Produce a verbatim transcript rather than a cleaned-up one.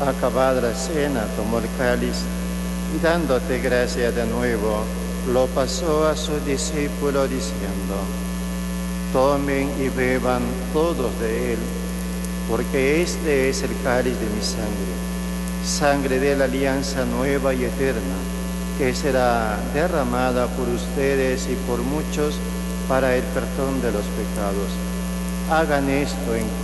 Acabada la cena, tomó el cáliz y dándote gracia de nuevo, lo pasó a sus discípulos diciendo: tomen y beban todos de él, porque este es el cáliz de mi sangre, sangre de la alianza nueva y eterna, que será derramada por ustedes y por muchos para el perdón de los pecados. Hagan esto en